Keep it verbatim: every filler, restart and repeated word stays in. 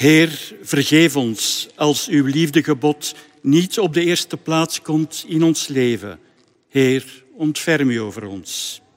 Heer, vergeef ons als uw liefdegebod niet op de eerste plaats komt in ons leven. Heer, ontferm u over ons.